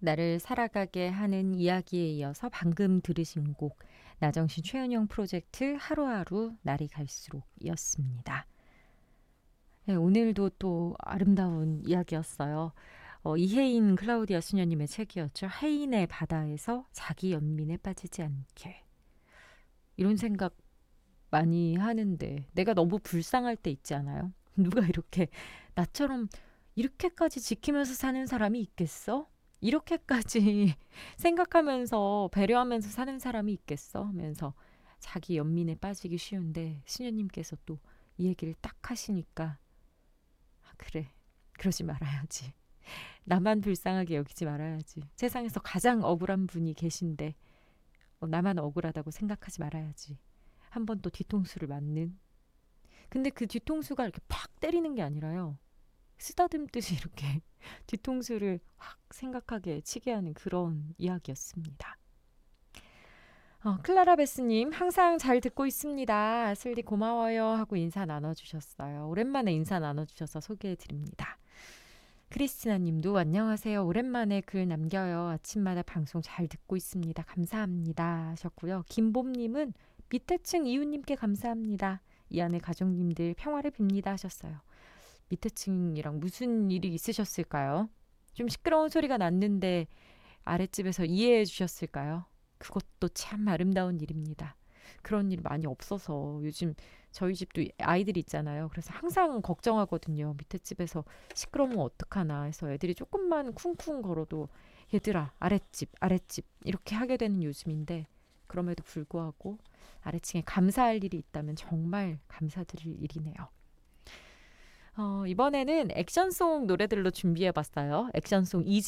나를 살아가게 하는 이야기에 이어서 방금 들으신 곡 나정신 최은영 프로젝트 하루하루 날이 갈수록이었습니다. 네, 오늘도 또 아름다운 이야기였어요. 이혜인 클라우디아 수녀님의 책이었죠. 해인의 바다에서 자기 연민에 빠지지 않게. 이런 생각 많이 하는데 내가 너무 불쌍할 때 있지 않아요? 누가 이렇게 나처럼 이렇게까지 지키면서 사는 사람이 있겠어? 이렇게까지 생각하면서 배려하면서 사는 사람이 있겠어? 하면서 자기 연민에 빠지기 쉬운데 수녀님께서 또 이 얘기를 딱 하시니까 그래, 그러지 말아야지. 나만 불쌍하게 여기지 말아야지. 세상에서 가장 억울한 분이 계신데 나만 억울하다고 생각하지 말아야지. 한 번 또 뒤통수를 맞는. 근데 그 뒤통수가 이렇게 팍 때리는 게 아니라요. 쓰다듬듯이 이렇게 뒤통수를 확 생각하게 치게 하는 그런 이야기였습니다. 클라라 베스님 항상 잘 듣고 있습니다. 슬디 고마워요 하고 인사 나눠주셨어요. 오랜만에 인사 나눠주셔서 소개해드립니다. 크리스티나 님도 안녕하세요. 오랜만에 글 남겨요. 아침마다 방송 잘 듣고 있습니다. 감사합니다 하셨고요. 김봄님은 밑에 층 이웃님께 감사합니다. 이 안에 가족님들 평화를 빕니다 하셨어요. 밑에 층이랑 무슨 일이 있으셨을까요? 좀 시끄러운 소리가 났는데 아랫집에서 이해해 주셨을까요? 그것도 참 아름다운 일입니다. 그런 일이 많이 없어서 요즘 저희 집도 아이들이 있잖아요. 그래서 항상 걱정하거든요. 밑에 집에서 시끄러우면 어떡하나 해서 애들이 조금만 쿵쿵 걸어도 얘들아 아랫집 아랫집 이렇게 하게 되는 요즘인데 그럼에도 불구하고 아래층에 감사할 일이 있다면 정말 감사드릴 일이네요. 이번에는 액션송 노래들로 준비해봤어요. 액션송